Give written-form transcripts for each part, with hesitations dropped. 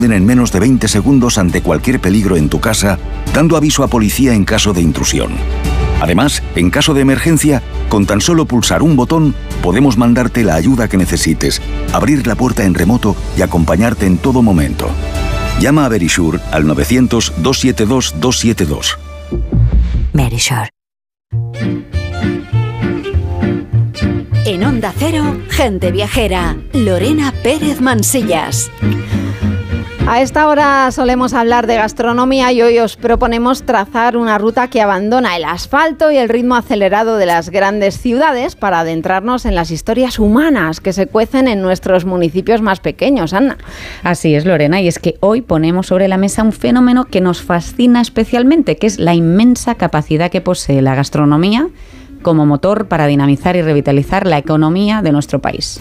en menos de 20 segundos ante cualquier peligro en tu casa, dando aviso a policía en caso de intrusión. Además, en caso de emergencia, con tan solo pulsar un botón, podemos mandarte la ayuda que necesites, abrir la puerta en remoto y acompañarte en todo momento. Llama a Verisure al 900-272-272. Verisure. En Onda Cero, Gente Viajera, Lorena Pérez Mansillas. A esta hora solemos hablar de gastronomía y hoy os proponemos trazar una ruta que abandona el asfalto y el ritmo acelerado de las grandes ciudades para adentrarnos en las historias humanas que se cuecen en nuestros municipios más pequeños, Ana. Así es, Lorena, y es que hoy ponemos sobre la mesa un fenómeno que nos fascina especialmente, que es la inmensa capacidad que posee la gastronomía como motor para dinamizar y revitalizar la economía de nuestro país.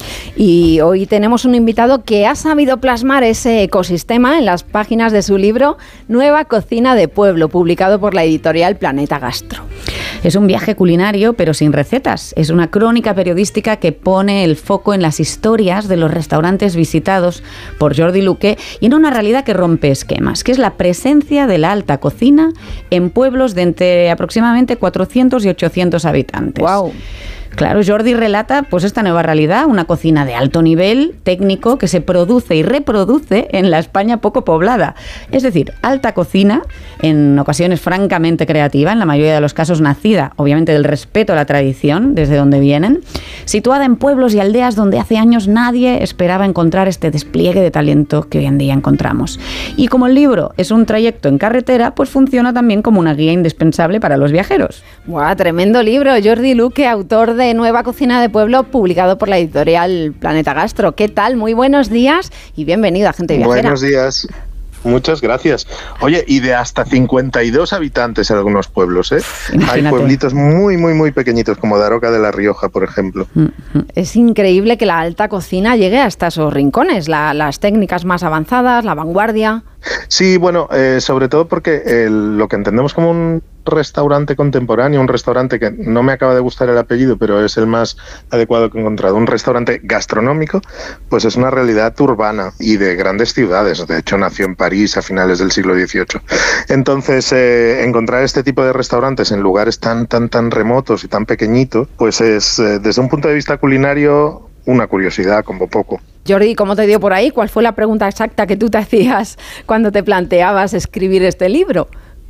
Y hoy tenemos un invitado que ha sabido plasmar ese ecosistema en las páginas de su libro Nueva Cocina de Pueblo, publicado por la editorial Planeta Gastro. Es un viaje culinario, pero sin recetas. Es una crónica periodística que pone el foco en las historias de los restaurantes visitados por Jordi Luque y en una realidad que rompe esquemas, que es la presencia de la alta cocina en pueblos de entre aproximadamente 400 y 800 habitantes. ¡Wow! Claro, Jordi relata pues esta nueva realidad, una cocina de alto nivel técnico que se produce y reproduce en la España poco poblada. Es decir, alta cocina, en ocasiones francamente creativa, en la mayoría de los casos nacida, obviamente, del respeto a la tradición, desde donde vienen, situada en pueblos y aldeas donde hace años nadie esperaba encontrar este despliegue de talento que hoy en día encontramos. Y como el libro es un trayecto en carretera, pues funciona también como una guía indispensable para los viajeros. ¡Guau! Tremendo libro. Jordi Luque, autor de Nueva Cocina de Pueblo, publicado por la editorial Planeta Gastro. ¿Qué tal? Muy buenos días y bienvenido a Gente Viajera. Buenos días. Muchas gracias. Oye, y de hasta 52 habitantes en algunos pueblos, ¿eh? Hay pueblitos muy, muy, muy pequeñitos, como Daroca de la Rioja, por ejemplo. Es increíble que la alta cocina llegue hasta esos rincones, las técnicas más avanzadas, la vanguardia. Sí, bueno, sobre todo porque lo que entendemos como un restaurante contemporáneo, un restaurante que no me acaba de gustar el apellido, pero es el más adecuado que he encontrado, un restaurante gastronómico, pues es una realidad urbana y de grandes ciudades. De hecho, nació en París a finales del siglo XVIII. Entonces, encontrar este tipo de restaurantes en lugares tan remotos y tan pequeñitos, pues es, desde un punto de vista culinario, una curiosidad como poco. Jordi, ¿cómo te dio por ahí? ¿Cuál fue la pregunta exacta que tú te hacías cuando te planteabas escribir este libro?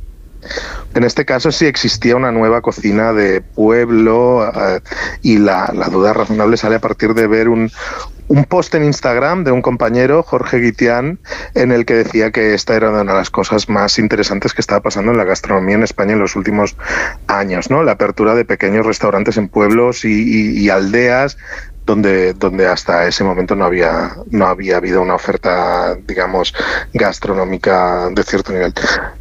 En este caso sí existía una nueva cocina de pueblo y la duda razonable sale a partir de ver un post en Instagram de un compañero, Jorge Guitián, en el que decía que esta era una de las cosas más interesantes que estaba pasando en la gastronomía en España en los últimos años, ¿no? La apertura de pequeños restaurantes en pueblos y aldeas donde hasta ese momento no había habido una oferta, digamos, gastronómica de cierto nivel.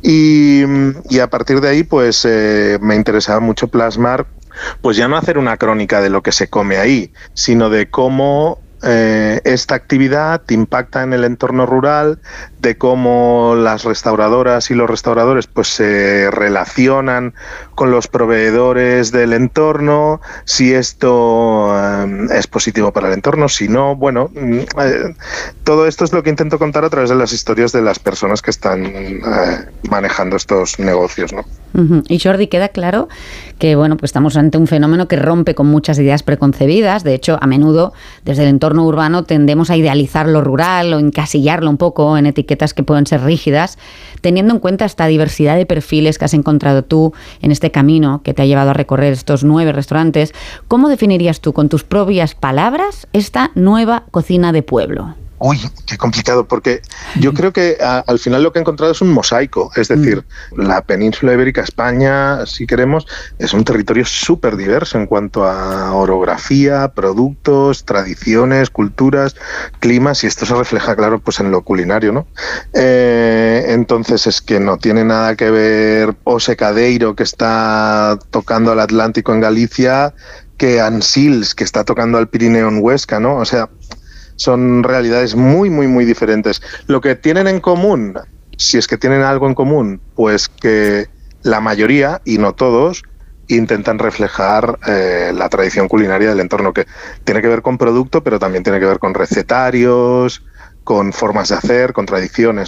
Y a partir de ahí, pues me interesaba mucho plasmar, pues ya no hacer una crónica de lo que se come ahí, sino de cómo esta actividad impacta en el entorno rural, de cómo las restauradoras y los restauradores pues se relacionan con los proveedores del entorno, si esto es positivo para el entorno, si no, bueno, todo esto es lo que intento contar a través de las historias de las personas que están manejando estos negocios, ¿no? Y Jordi, queda claro que bueno, pues estamos ante un fenómeno que rompe con muchas ideas preconcebidas. De hecho, a menudo desde el entorno urbano tendemos a idealizar lo rural o encasillarlo un poco en etiquetas que pueden ser rígidas, teniendo en cuenta esta diversidad de perfiles que has encontrado tú en este camino que te ha llevado a recorrer estos 9 restaurantes. ¿Cómo definirías tú con tus propias palabras esta nueva cocina de pueblo? Uy, qué complicado, porque yo creo que al final lo que he encontrado es un mosaico. Es decir, la península ibérica, España, si queremos, es un territorio súper diverso en cuanto a orografía, productos, tradiciones, culturas, climas, y esto se refleja, claro, pues en lo culinario, ¿no? Entonces es que no tiene nada que ver Ose Cadeiro, que está tocando al Atlántico en Galicia, que Ansils, que está tocando al Pirineo en Huesca, ¿no? O sea, son realidades muy, muy, muy diferentes. Lo que tienen en común, si es que tienen algo en común, pues que la mayoría, y no todos, intentan reflejar la tradición culinaria del entorno, que tiene que ver con producto, pero también tiene que ver con recetarios, con formas de hacer, con tradiciones.